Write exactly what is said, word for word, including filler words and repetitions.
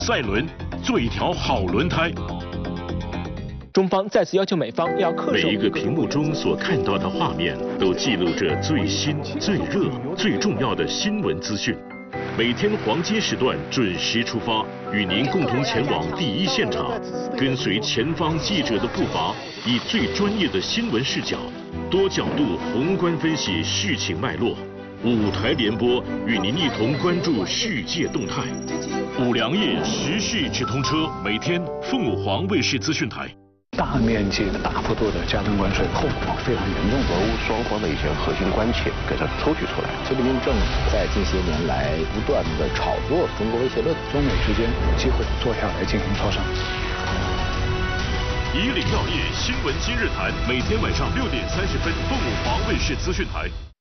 赛轮做一条好轮胎。 中方再次要求美方要恪守。 每一个屏幕中所看到的画面，都记录着最新、最热、最重要的新闻资讯。每天黄金时段准时出发，与您共同前往第一现场，跟随前方记者的步伐，以最专业的新闻视角，多角度宏观分析事情脉络。五台联播与您一同关注世界动态。五粮液时事直通车，每天凤舞凰卫视资讯台。 大面积的、大幅度的加征关税，后果非常严重。 俄乌双方的一些核心关切给它抽取出来。 习近平政府在近些年来不断的炒作中国威胁论， 中美之间有机会坐下来进行磋商。 以岭药业新闻今日谈，每天晚上六点三十分，凤舞凰卫视资讯台。